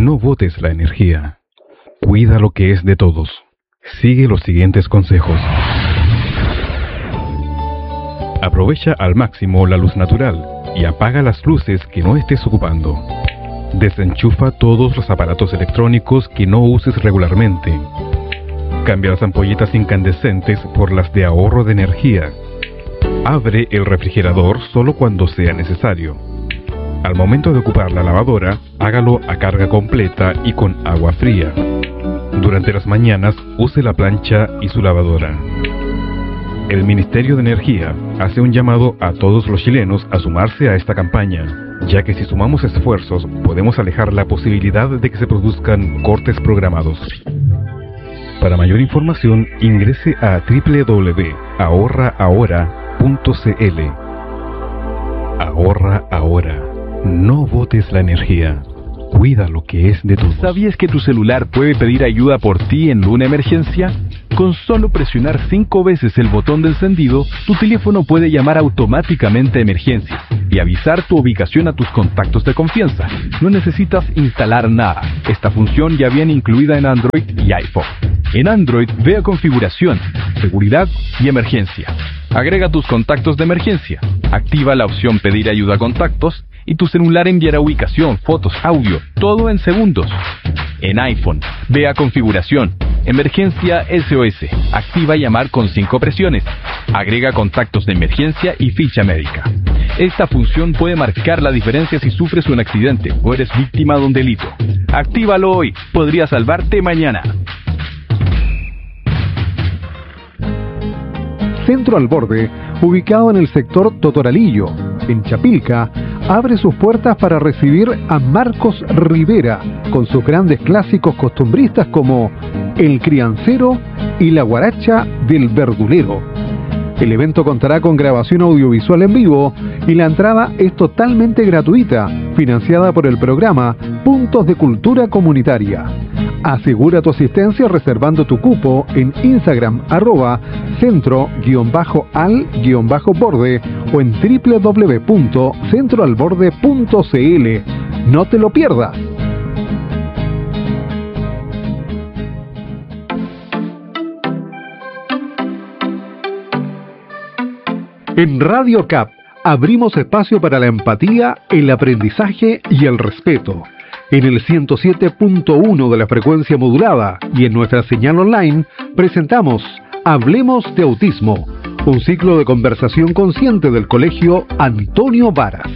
No botes la energía. Cuida lo que es de todos. Sigue los siguientes consejos. Aprovecha al máximo la luz natural y apaga las luces que no estés ocupando. Desenchufa todos los aparatos electrónicos que no uses regularmente. Cambia las ampolletas incandescentes por las de ahorro de energía. Abre el refrigerador solo cuando sea necesario. Al momento de ocupar la lavadora, hágalo a carga completa y con agua fría. Durante las mañanas, use la plancha y su lavadora. El Ministerio de Energía hace un llamado a todos los chilenos a sumarse a esta campaña, ya que si sumamos esfuerzos podemos alejar la posibilidad de que se produzcan cortes programados. Para mayor información, ingrese a www.ahorraahora.cl. Ahorra ahora. No botes la energía. Cuida lo que es de todos. ¿Sabías que tu celular puede pedir ayuda por ti en una emergencia? Con solo presionar 5 veces el botón de encendido, tu teléfono puede llamar automáticamente a emergencias y avisar tu ubicación a tus contactos de confianza. No necesitas instalar nada. Esta función ya viene incluida en Android y iPhone. En Android, ve a Configuración, Seguridad y Emergencia. Agrega tus contactos de emergencia. Activa la opción Pedir ayuda a contactos y tu celular enviará ubicación, fotos, audio, todo en segundos. En iPhone, ve a Configuración, Emergencia SOS. Activa llamar con 5 presiones. Agrega contactos de emergencia y ficha médica. Esta función puede marcar la diferencia si sufres un accidente o eres víctima de un delito. Actívalo hoy, podría salvarte mañana. Centro Al Borde, ubicado en el sector Totoralillo, en Chapilca, abre sus puertas para recibir a Marcos Rivera con sus grandes clásicos costumbristas como El Criancero y La Guaracha del Verdulero. El evento contará con grabación audiovisual en vivo y la entrada es totalmente gratuita, financiada por el programa Puntos de Cultura Comunitaria. Asegura tu asistencia reservando tu cupo en Instagram @centro_al_borde o en www.centroalborde.cl. No te lo pierdas. En Radio CAP abrimos espacio para la empatía, el aprendizaje y el respeto. En el 107.1 de la frecuencia modulada y en nuestra señal online presentamos Hablemos de Autismo, un ciclo de conversación consciente del Colegio Antonio Varas.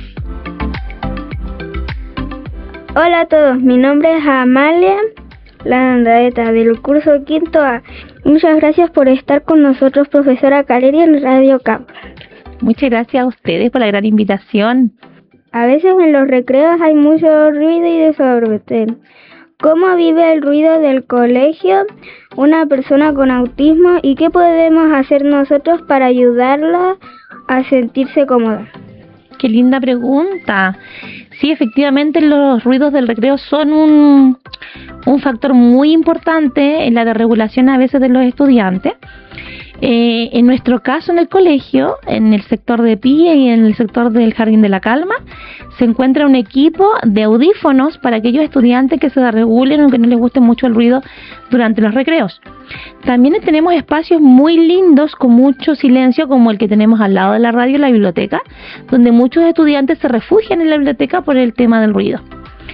Hola a todos, mi nombre es Amalia Landaeta del curso quinto A. Muchas gracias por estar con nosotros, profesora Caleri, en Radio CAP. Muchas gracias a ustedes por la gran invitación. A veces en los recreos hay mucho ruido y desorden. ¿Cómo vive el ruido del colegio una persona con autismo y qué podemos hacer nosotros para ayudarla a sentirse cómoda? Qué linda pregunta. Sí, efectivamente los ruidos del recreo son un factor muy importante en la desregulación a veces de los estudiantes. En nuestro caso en el colegio, en el sector de PIE y en el sector del Jardín de la Calma, se encuentra un equipo de audífonos para aquellos estudiantes que se desregulen o que no les guste mucho el ruido durante los recreos. También tenemos espacios muy lindos con mucho silencio, como el que tenemos al lado de la radio, la biblioteca, donde muchos estudiantes se refugian en la biblioteca por el tema del ruido.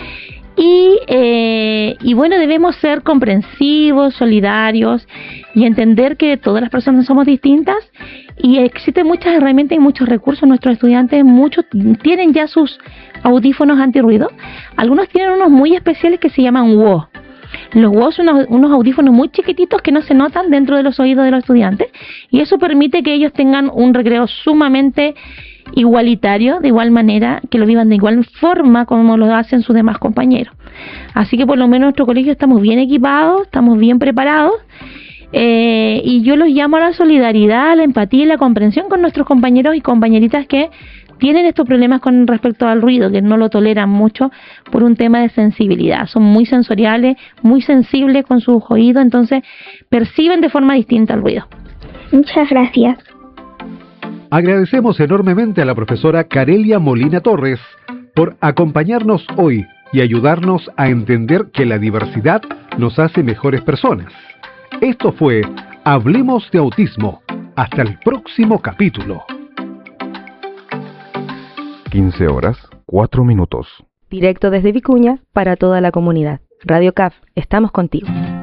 Y bueno, debemos ser comprensivos, solidarios y entender que todas las personas somos distintas y existen muchas herramientas y muchos recursos. Nuestros estudiantes muchos tienen ya sus audífonos antirruido. Algunos tienen unos muy especiales que se llaman WO. Los WO son unos audífonos muy chiquititos que no se notan dentro de los oídos de los estudiantes y eso permite que ellos tengan un recreo sumamente igualitario, de igual manera, que lo vivan de igual forma como lo hacen sus demás compañeros. Así que por lo menos en nuestro colegio estamos bien equipados, estamos bien preparados y yo los llamo a la solidaridad, a la empatía y la comprensión con nuestros compañeros y compañeritas que tienen estos problemas con respecto al ruido, que no lo toleran mucho por un tema de sensibilidad. Son muy sensoriales, muy sensibles con sus oídos, entonces perciben de forma distinta el ruido. Muchas gracias. Agradecemos enormemente a la profesora Carelia Molina Torres por acompañarnos hoy y ayudarnos a entender que la diversidad nos hace mejores personas. Esto fue Hablemos de Autismo. Hasta el próximo capítulo. 15 horas, 4 minutos. Directo desde Vicuña para toda la comunidad. Radio CAF, estamos contigo.